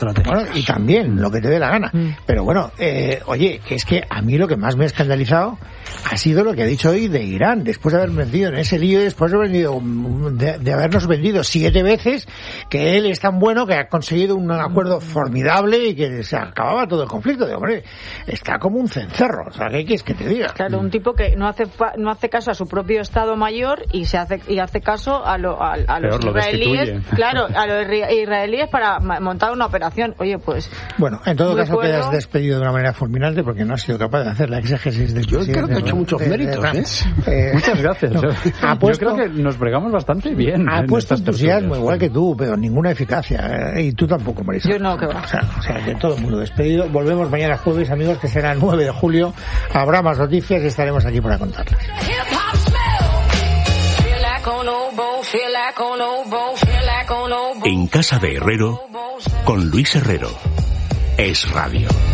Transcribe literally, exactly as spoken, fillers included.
Bueno, y también lo que te dé la gana. Mm. Pero bueno, eh, oye, que es que a mí lo que más me ha escandalizado ha sido lo que ha dicho hoy de Irán, después de haber vendido en ese lío, después de, haber vendido, de, de habernos vendido siete veces, que él es tan bueno que ha conseguido un acuerdo formidable y que se acababa todo el conflicto. De hombre, está como un cencerro, o sea, ¿qué quieres que te diga? Claro, un tipo que no hace no hace caso a su propio Estado Mayor y se hace y hace caso a, lo, a, a los Peor, israelíes, claro, a los israelíes para montar una operación. Oye, pues... Bueno, en todo caso puedo... quedas despedido de una manera fulminante porque no has sido capaz de hacer la exégesis del Yo creo que ha hecho muchos de, méritos, de, de, ¿eh? Eh, Muchas gracias. No, ha puesto, yo creo que nos bregamos bastante bien. Ha puesto entusiasmo igual que tú, pero ninguna eficacia. ¿eh? Y tú tampoco, Marisa. Yo no, que va. O sea, o sea, que todo el mundo despedido. Volvemos mañana jueves, amigos, que será el nueve de julio. Habrá más noticias y estaremos aquí para contarlas. En casa de Herrero, con Luis Herrero. Es Radio.